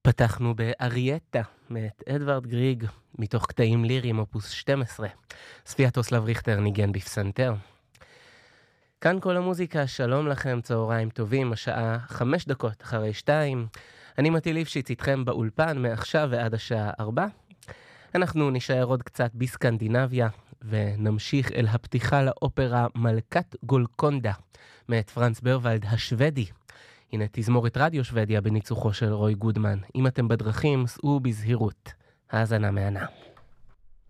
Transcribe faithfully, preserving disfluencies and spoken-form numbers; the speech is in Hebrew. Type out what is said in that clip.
פתחנו בארייטה, מאת אדוארד גריג, מתוך קטעים ליריים אופוס שתים עשרה. ספיאטוסלב ריכטר ניגן בפסנתר. כאן כל המוזיקה, שלום לכם, צהריים טובים, השעה חמש דקות אחרי שתיים. אני מתי ליפשיץ איתכם באולפן מעכשיו ועד השעה ארבע. אנחנו נשאר עוד קצת בסקנדינביה, ונמשיך אל הפתיחה לאופרה מלכת גולקונדה, מאת פרנץ ברוולד השוודי. הנה תזמורת רדיו שוודיה בניצוחו של רוי גודמן. אם אתם בדרכים, סעו בזהירות. האזנה מהנה.